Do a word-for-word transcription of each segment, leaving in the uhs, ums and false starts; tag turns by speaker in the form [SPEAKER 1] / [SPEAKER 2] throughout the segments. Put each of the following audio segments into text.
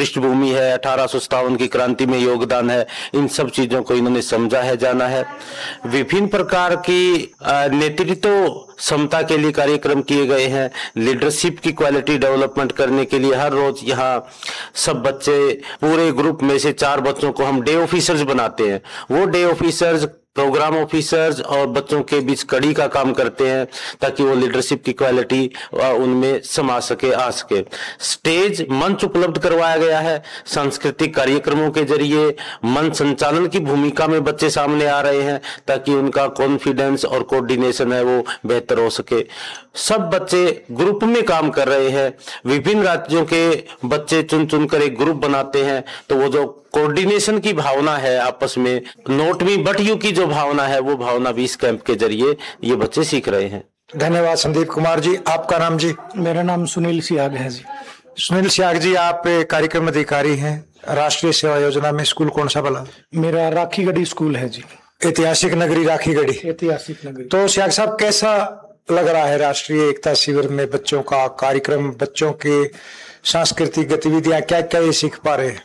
[SPEAKER 1] पृष्ठभूमि है, अठारह सौ सत्तावन की क्रांति में योगदान है, इन सब चीजों को इन्होंने समझा है, जाना है। विभिन्न प्रकार की नेतृत्व क्षमता के लिए कार्यक्रम किए गए हैं। लीडरशिप की क्वालिटी डेवलपमेंट करने के लिए हर रोज यहाँ सब बच्चे, पूरे ग्रुप में से चार बच्चों को हम डे ऑफिसर्स बनाते हैं। वो डे ऑफिसर्स प्रोग्राम ऑफिसर्स और बच्चों के बीच कड़ी का काम करते हैं ताकि वो लीडरशिप की क्वालिटी उनमें समा सके, आ सके। स्टेज मंच उपलब्ध करवाया गया है। सांस्कृतिक कार्यक्रमों के जरिए मंच संचालन की भूमिका में बच्चे सामने आ रहे हैं ताकि उनका कॉन्फिडेंस और कोऑर्डिनेशन है वो बेहतर हो सके। सब बच्चे ग्रुप में काम कर रहे हैं। विभिन्न राज्यों के बच्चे चुन चुन कर एक ग्रुप बनाते हैं, तो वो जो कोऑर्डिनेशन की भावना है आपस में, नोट मी बट यू की जो भावना है, वो भावना भी इस कैंप के जरिए ये बच्चे सीख रहे हैं।
[SPEAKER 2] धन्यवाद संदीप कुमार जी। आपका नाम जी?
[SPEAKER 3] मेरा नाम सुनील सियाग है जी।
[SPEAKER 2] सुनील सियाग जी, आप कार्यक्रम अधिकारी हैं राष्ट्रीय सेवा योजना में। स्कूल कौन सा भला?
[SPEAKER 3] मेरा राखीगढ़ी स्कूल है जी।
[SPEAKER 2] ऐतिहासिक नगरी राखीगढ़ी।
[SPEAKER 3] ऐतिहासिक नगरी।
[SPEAKER 2] तो सियाग साहब, कैसा लग रहा है राष्ट्रीय एकता शिविर में बच्चों का कार्यक्रम, बच्चों के सांस्कृतिक गतिविधियां, क्या क्या ये सीख पा रहे हैं?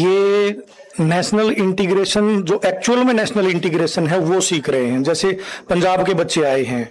[SPEAKER 3] ये नेशनल इंटीग्रेशन, जो एक्चुअल में नेशनल इंटीग्रेशन है वो सीख रहे हैं। जैसे पंजाब के बच्चे आए हैं,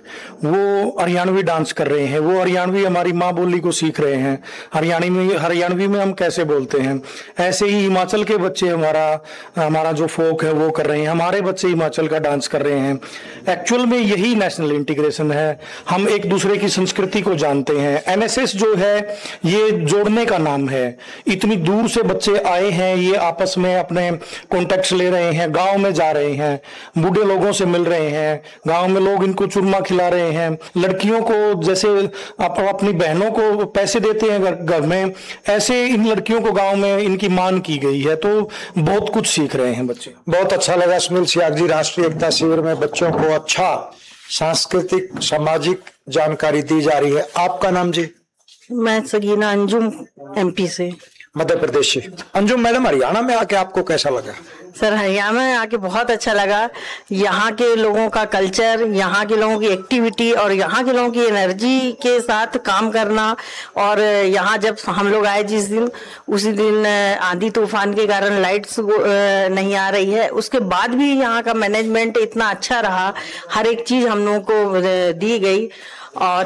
[SPEAKER 3] वो हरियाणवी डांस कर रहे हैं, वो हरियाणवी हमारी माँ बोली को सीख रहे हैं। हरियाणी में हरियाणवी में हम कैसे बोलते हैं, ऐसे ही हिमाचल के बच्चे हमारा हमारा जो फोक है वो कर रहे हैं। हमारे बच्चे हिमाचल का डांस कर रहे हैं। एक्चुअल में यही नेशनल इंटीग्रेशन है। हम एक दूसरे की संस्कृति को जानते हैं। एनएसएस जो है ये जोड़ने का नाम है। इतनी दूर से बच्चे आए हैं, ये आपस में अपने कॉन्टेक्ट्स ले रहे हैं, गांव में जा रहे हैं, बूढ़े लोगों से मिल रहे हैं, गांव में लोग इनको चूरमा खिला रहे हैं। लड़कियों को जैसे आप अपनी बहनों को पैसे देते हैं घर में, ऐसे इन लड़कियों को गांव में इनकी मान की गई है। तो बहुत कुछ सीख रहे हैं बच्चे।
[SPEAKER 2] बहुत अच्छा लगा सुनील सियाग जी। राष्ट्रीय एकता शिविर में बच्चों को अच्छा सांस्कृतिक सामाजिक जानकारी दी जा रही है। आपका नाम जी?
[SPEAKER 4] मैं सगीना अंजुम, एमपी से,
[SPEAKER 2] मध्य प्रदेश से। अंजुम मैडम, हरियाणा में आके आपको कैसा लगा?
[SPEAKER 4] सर हरियाणा में आके बहुत अच्छा लगा। यहाँ के लोगों का कल्चर, यहाँ के लोगों की एक्टिविटी और यहाँ के लोगों की एनर्जी के साथ काम करना। और यहाँ जब हम लोग आए जिस दिन, उसी दिन आंधी तूफान के कारण लाइट्स नहीं आ रही है, उसके बाद भी यहाँ का मैनेजमेंट इतना अच्छा रहा, हर एक चीज हम लोगों को दी गई और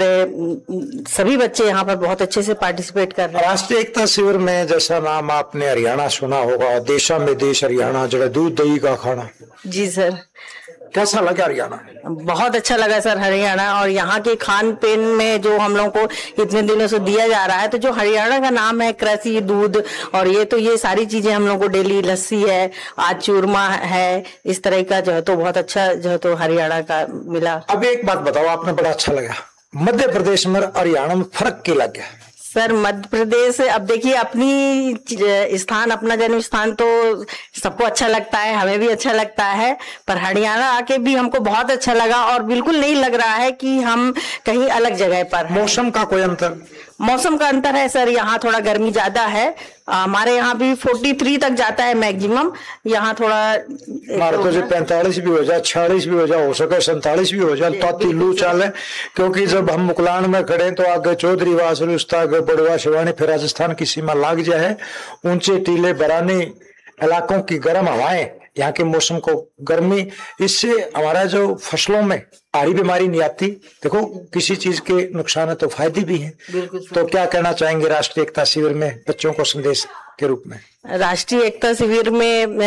[SPEAKER 4] सभी बच्चे यहाँ पर बहुत अच्छे से पार्टिसिपेट कर रहे हैं।
[SPEAKER 2] राष्ट्रीय एकता शिविर में जैसा नाम आपने हरियाणा सुना होगा, देशा में देश हरियाणा, जगह दूध दही का खाना।
[SPEAKER 4] जी सर।
[SPEAKER 2] कैसा लगा हरियाणा?
[SPEAKER 4] बहुत अच्छा लगा सर हरियाणा। और यहाँ के खान पीन में जो हम लोगों को इतने दिनों से दिया जा रहा है, तो जो हरियाणा का नाम है, कृषि, दूध और ये, तो ये सारी चीजें हम लोगों को डेली, लस्सी है, आज चूरमा है, इस तरह का जो है तो बहुत अच्छा जो है तो हरियाणा का मिला।
[SPEAKER 2] अब एक बात बताओ, आपने बड़ा अच्छा लगा, मध्य प्रदेश में हरियाणा में फर्क क्या लग गया?
[SPEAKER 4] सर मध्य प्रदेश, अब देखिए अपनी स्थान, अपना जन्म स्थान तो सबको अच्छा लगता है, हमें भी अच्छा लगता है, पर हरियाणा आके भी हमको बहुत अच्छा लगा और बिल्कुल नहीं लग रहा है कि हम कहीं अलग जगह पर हैं।
[SPEAKER 2] मौसम का कोई अंतर?
[SPEAKER 4] मौसम का अंतर है सर, यहाँ थोड़ा गर्मी ज्यादा है। हमारे यहाँ भी तैंतालीस तक जाता है मैक्सिमम, यहाँ थोड़ा
[SPEAKER 2] मार्को से पैंतालीस भी हो जाए, छियालीस भी हो जाए, हो सके सैंतालीस भी हो जाए, तो लू चाले। क्योंकि जब हम मुकलान में खड़े तो आगे चौधरी वासुल उस्ता बड़वा शिवानी, फिर राजस्थान की सीमा लाग जाए। ऊंचे टीले बरानी इलाकों की गर्म हवाएं, यहाँ के मौसम को गर्मी, इससे हमारा जो फसलों में भारी बीमारी नहीं आती। देखो किसी चीज के नुकसान है तो फायदे भी हैं। तो क्या कहना चाहेंगे राष्ट्रीय एकता शिविर में बच्चों को संदेश के रूप में?
[SPEAKER 4] राष्ट्रीय एकता शिविर में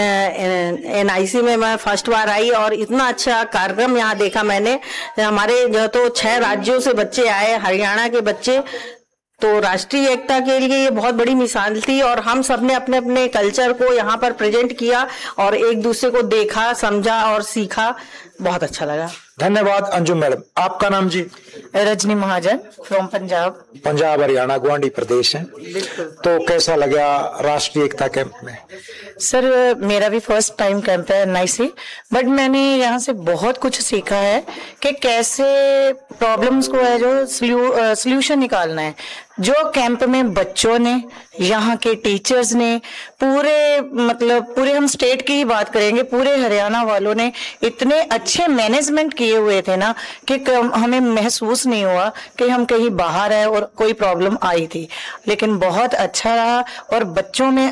[SPEAKER 4] एनआईसी में मैं फर्स्ट बार आई और इतना अच्छा कार्यक्रम यहाँ देखा मैंने। हमारे जो तो छह राज्यों से बच्चे आए, हरियाणा के बच्चे, तो राष्ट्रीय एकता के लिए ये बहुत बड़ी मिसाल थी। और हम सब ने अपने अपने कल्चर को यहाँ पर प्रेजेंट किया और एक दूसरे को देखा, समझा और सीखा। बहुत अच्छा लगा।
[SPEAKER 2] धन्यवाद अंजुम मैडम। आपका नाम जी?
[SPEAKER 5] रजनी महाजन, फ्रॉम पंजाब।
[SPEAKER 2] पंजाब हरियाणा गुआंढी प्रदेश है। तो कैसा लगा राष्ट्रीय एकता कैंप में?
[SPEAKER 5] सर मेरा भी फर्स्ट टाइम कैंप है एनआईसी, बट मैंने यहाँ से बहुत कुछ सीखा है कि कैसे प्रॉब्लम्स को है जो सल्यूशन निकालना है। जो कैंप में बच्चों ने, यहाँ के टीचर्स ने, पूरे मतलब पूरे हम स्टेट की ही बात करेंगे, पूरे हरियाणा वालों ने इतने अच्छे मैनेजमेंट किए हुए थे ना कि हमें महसूस नहीं हुआ कि हम कहीं बाहर है और कोई प्रॉब्लम आई थी। लेकिन बहुत अच्छा रहा और बच्चों में